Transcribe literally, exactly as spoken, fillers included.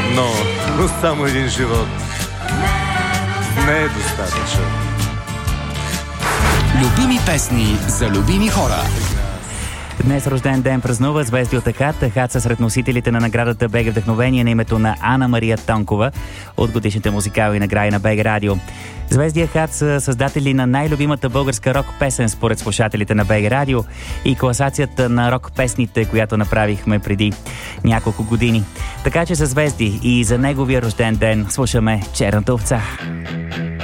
Но, но само един живот не е достатъчен. Любими песни за любими хора. Днес рожден ден празнува Звезди от Ахат. Ахат са сред носителите на наградата БГ Вдъхновение на името на Ана Мария Тонкова от годишните музикални награди на БГ Радио. Звезди Ахат са създатели на най-любимата българска рок песен според слушателите на БГ Радио и класацията на рок песните, която направихме преди няколко години. Така че са Звезди и за неговия рожден ден слушаме Черната овца.